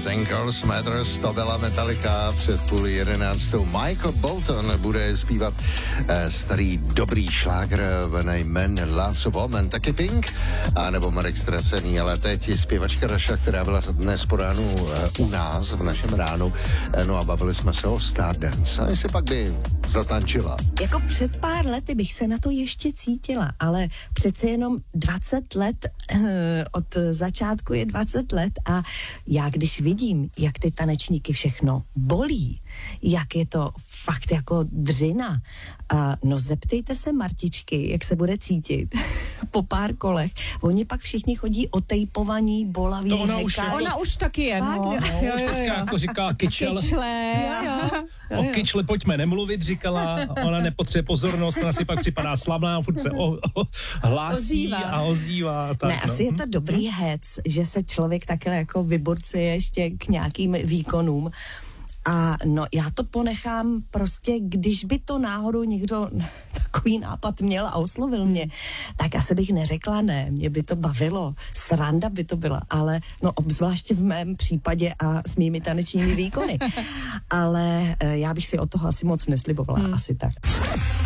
Nothing Else Matters, to byla Metallica před 10:30. Michael Bolton bude zpívat starý dobrý šlágr jmen Love's a Woman, taky Pink, anebo Marek Ztracený, ale teď je zpěvačka Raša, která byla dnes po ránu u nás v našem ránu, no a bavili jsme se o Stardance. A jestli pak by zatančila. Jako před pár lety bych se na to ještě cítila, ale přece jenom 20 let, od začátku je 20 let a já když vidím, jak ty tanečníky všechno bolí, jak je to fakt jako dřina, no zeptejte se Martičky, jak se bude cítit po pár kolech. Oni pak všichni chodí otejpovaní, bolaví, to ona už taky je, no. Jo. Už teďka jako říká kyčel. O kyčle pojďme nemluvit, říkala, ona nepotřebuje pozornost, ona si pak připadá slavná, furt se hlásí a ozývá. Tak, ne, asi je to dobrý hec, že se člověk takhle jako vyburcuje ještě k nějakým výkonům. A no, já to ponechám prostě, když by to náhodou někdo takový nápad měl a oslovil mě, tak asi bych neřekla ne, mě by to bavilo, sranda by to byla, ale no obzvláště v mém případě a s mými tanečními výkony. Ale já bych si od toho asi moc neslibovala, asi tak.